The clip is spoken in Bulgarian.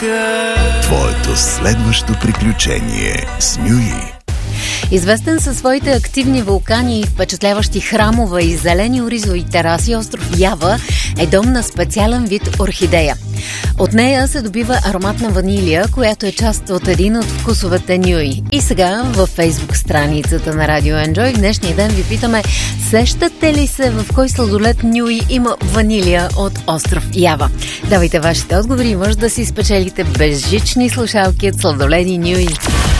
Твоето следващо приключение с Нюи. Известен със своите активни вулкани, впечатляващи храмове и зелени оризови тераси, остров Ява е дом на специален вид орхидея. От нея се добива ароматна ванилия, която е част от един от вкусовете Нюи. И сега във Фейсбук страницата на Радио Enjoy в днешния ден ви питаме: сещате ли се в кой сладолед Нюи има ванилия от остров Ява? Давайте вашите отговори и може да си спечелите безжични слушалки от сладоледи Нюи.